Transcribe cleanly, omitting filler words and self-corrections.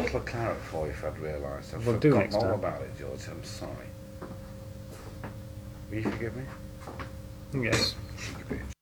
bottle of claret for you if I'd realised. I've We'll do forgotten next all time. about it, George. I'm sorry. Will you forgive me? Yes. You bitch.